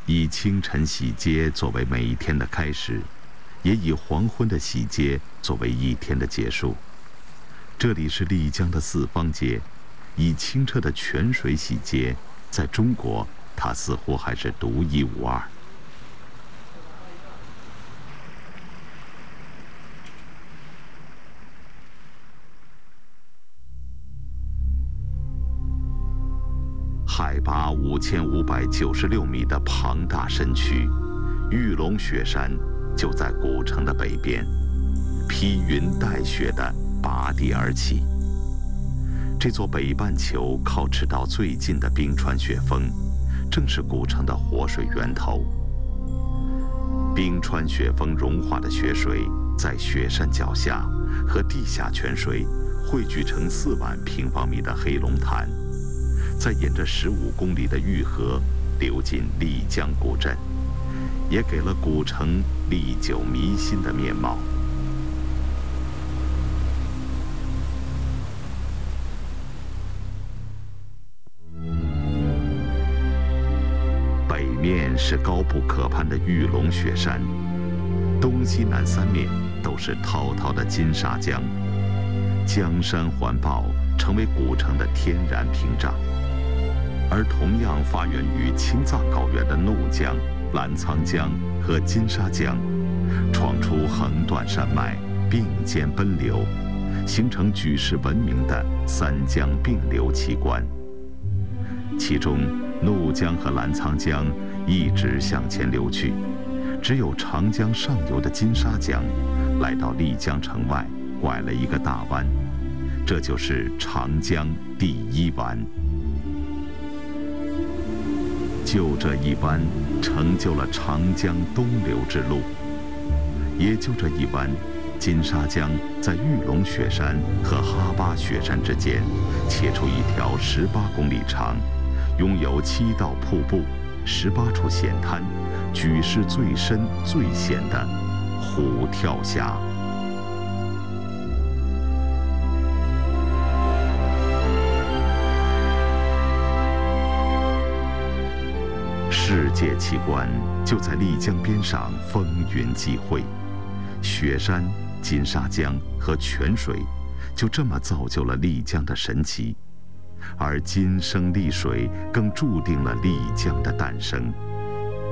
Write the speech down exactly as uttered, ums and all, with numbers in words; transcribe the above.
以清晨洗街作为每一天的开始，也以黄昏的洗街作为一天的结束。这里是丽江的四方街，以清澈的泉水洗街，在中国，它似乎还是独一无二。海拔五千五百九十六米的庞大山区，玉龙雪山就在古城的北边，披云带雪地拔地而起。这座北半球靠赤道最近的冰川雪峰，正是古城的活水源头。冰川雪峰融化的雪水，在雪山脚下和地下泉水汇聚成四万平方米的黑龙潭。再沿着十五公里的玉河流进丽江古镇，也给了古城历久弥新的面貌。北面是高不可攀的玉龙雪山，东西南三面都是滔滔的金沙江，江山环抱，成为古城的天然屏障。而同样发源于青藏高原的怒江、澜沧江和金沙江，闯出横断山脉，并肩奔流，形成举世闻名的三江并流奇观。其中，怒江和澜沧江一直向前流去，只有长江上游的金沙江，来到丽江城外，拐了一个大弯，这就是长江第一湾。就这一湾，成就了长江东流之路。也就这一湾，金沙江在玉龙雪山和哈巴雪山之间，切出一条十八公里长，拥有七道瀑布、十八处险滩，举世最深最险的虎跳峡。世界奇观就在丽江边上风云际会，雪山、金沙江和泉水就这么造就了丽江的神奇，而金生丽水更注定了丽江的诞生。